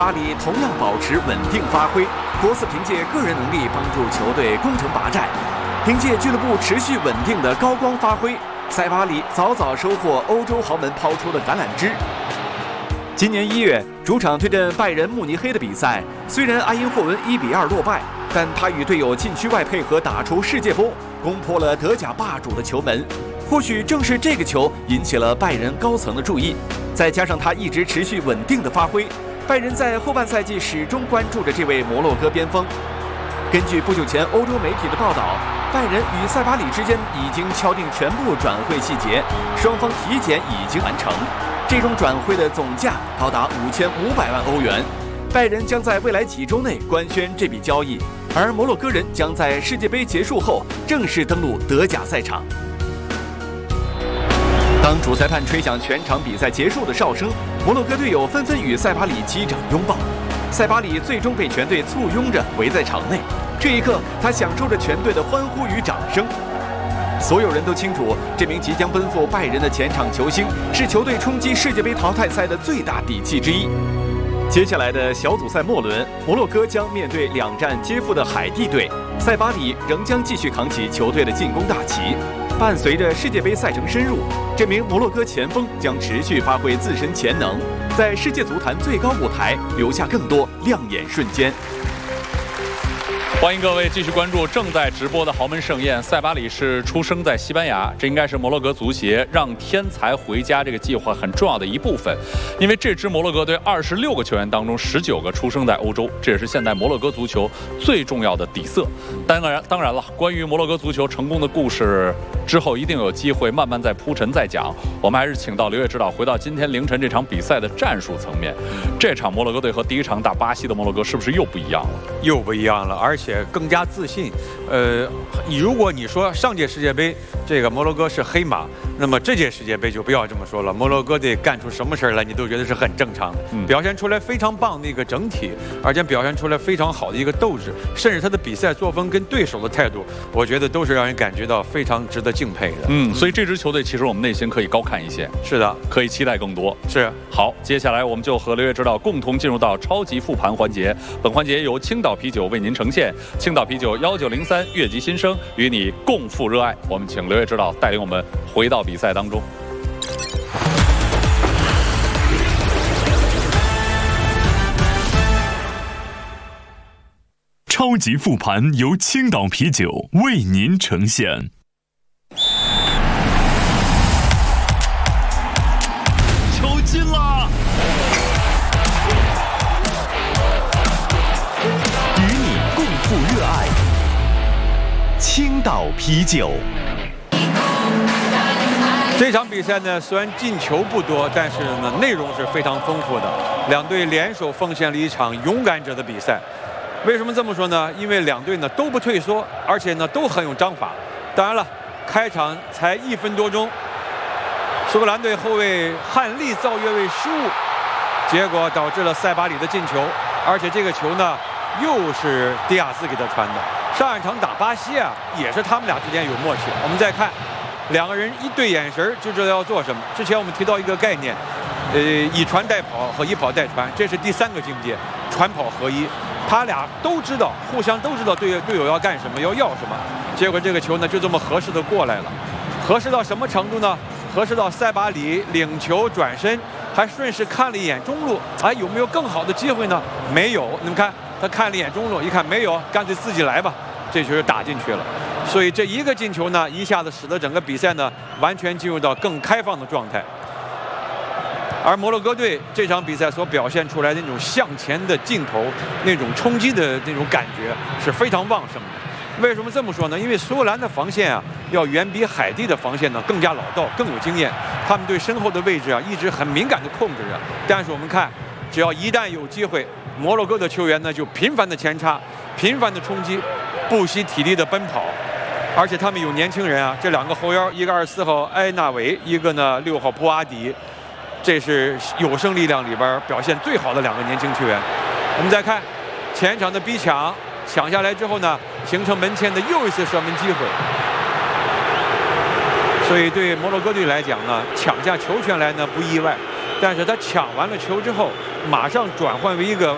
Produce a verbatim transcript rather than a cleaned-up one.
巴黎同样保持稳定发挥，多次凭借个人能力帮助球队攻城拔寨。凭借俱乐部持续稳定的高光发挥，塞巴里早早收获欧洲豪门抛出的橄榄枝。今年一月，主场对阵拜仁慕尼黑的比赛，虽然阿因霍温一比二落败，但他与队友禁区外配合打出世界波，攻破了德甲霸主的球门。或许正是这个球引起了拜仁高层的注意，再加上他一直持续稳定的发挥，拜仁在后半赛季始终关注着这位摩洛哥边锋。根据不久前欧洲媒体的报道，拜仁与塞巴里之间已经敲定全部转会细节，双方体检已经完成。这种转会的总价高达五千五百万欧元，拜仁将在未来几周内官宣这笔交易，而摩洛哥人将在世界杯结束后正式登陆德甲赛场。当主裁判吹响全场比赛结束的哨声，摩洛哥队友纷纷与塞巴里击掌拥抱。塞巴里最终被全队簇拥着围在场内，这一刻他享受着全队的欢呼与掌声。所有人都清楚，这名即将奔赴拜仁的前场球星是球队冲击世界杯淘汰赛的最大底气之一。接下来的小组赛末轮，摩洛哥将面对两战皆负的海地队，塞巴里仍将继续扛起球队的进攻大旗。伴随着世界杯赛程深入，这名摩洛哥前锋将持续发挥自身潜能，在世界足坛最高舞台留下更多亮眼瞬间。 欢迎各位继续关注正在直播的豪门盛宴。塞巴里是出生在西班牙，这应该是摩洛哥足协让天才回家这个计划很重要的一部分。因为这支摩洛哥队二十六个球员当中，十九个出生在欧洲，这也是现代摩洛哥足球最重要的底色。当然，当然了，关于摩洛哥足球成功的故事，之后一定有机会慢慢再铺陈再讲。我们还是请到刘烨指导回到今天凌晨这场比赛的战术层面。这场摩洛哥队和第一场打巴西的摩洛哥是不是又不一样了？ 又不一样了，而且更加自信。呃，如果你说上届世界杯这个摩洛哥是黑马，那么这届世界杯就不要这么说了。摩洛哥队干出什么事儿来，你都觉得是很正常的，嗯、表现出来非常棒的一个整体，而且表现出来非常好的一个斗志，甚至他的比赛作风跟对手的态度，我觉得都是让人感觉到非常值得敬佩的。 嗯，所以这支球队其实我们内心可以高看一些。 是的， 可以期待更多。 是。 好，接下来我们就和刘烨指导共同进入到超级复盘环节。本环节由青岛啤酒为您呈现，青岛啤酒幺九零三越级新生，与你共赴热爱。我们请刘烨指导带领我们回到比赛当中。 超级复盘由青岛啤酒为您呈现。 球进了！与你共赴热爱，青岛啤酒。 这场比赛呢，虽然进球不多，但是呢，内容是非常丰富的。两队联手奉献了一场勇敢者的比赛。为什么这么说呢？因为两队呢都不退缩，而且呢都很有章法。当然了，开场才一分多钟，苏格兰队后卫汉利造越位失误，结果导致了塞巴里的进球。而且这个球呢，又是迪亚斯给他传的。上一场打巴西啊，也是他们俩之间有默契。我们再看，两个人一对眼神就知道要做什么。之前我们提到一个概念，呃，以传代跑和以跑代传，这是第三个境界，传跑合一。他俩都知道，互相都知道队队友要干什么，要要什么。结果这个球呢，就这么合适的过来了。合适到什么程度呢？合适到塞巴里领球转身，还顺势看了一眼中路，哎，有没有更好的机会呢？没有。你们看，他看了一眼中路，一看没有，干脆自己来吧，这球就打进去了。所以这一个进球呢，一下子使得整个比赛呢，完全进入到更开放的状态。而摩洛哥队这场比赛所表现出来的那种向前的劲头，那种冲击的那种感觉是非常旺盛的。为什么这么说呢？因为苏格兰的防线啊，要远比海地的防线呢更加老道、更有经验。他们对身后的位置啊，一直很敏感地控制着。但是我们看，只要一旦有机会，摩洛哥的球员呢就频繁的前插、频繁的冲击，不惜体力的奔跑。而且他们有年轻人啊，这两个后腰，一个二十四号埃纳维，一个呢六号普阿迪。这是有生力量里边表现最好的两个年轻球员。我们再看前场的逼抢，抢下来之后呢，形成门前的又一次射门机会。所以对摩洛哥队来讲呢，抢下球权来呢不意外，但是他抢完了球之后，马上转换为一个